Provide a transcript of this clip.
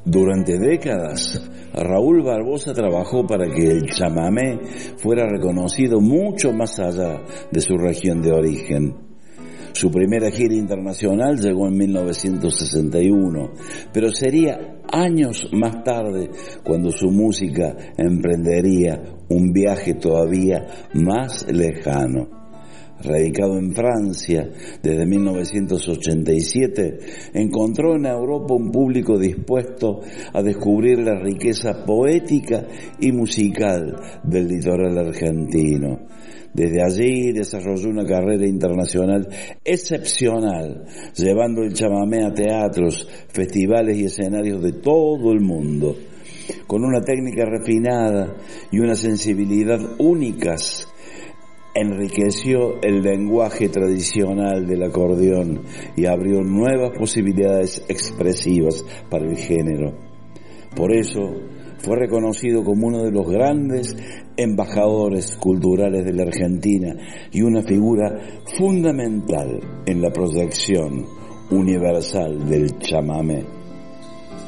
Durante décadas, Raúl Barbosa trabajó para que el chamamé fuera reconocido mucho más allá de su región de origen. Su primera gira internacional llegó en 1961, pero sería años más tarde cuando su música emprendería un viaje todavía más lejano. Radicado en Francia desde 1987, encontró en Europa un público dispuesto a descubrir la riqueza poética y musical del litoral argentino. Desde allí desarrolló una carrera internacional excepcional, llevando el chamamé a teatros, festivales y escenarios de todo el mundo. Con una técnica refinada y una sensibilidad únicas, enriqueció el lenguaje tradicional del acordeón y abrió nuevas posibilidades expresivas para el género. Por eso fue reconocido como uno de los grandes embajadores culturales de la Argentina y una figura fundamental en la proyección universal del chamamé.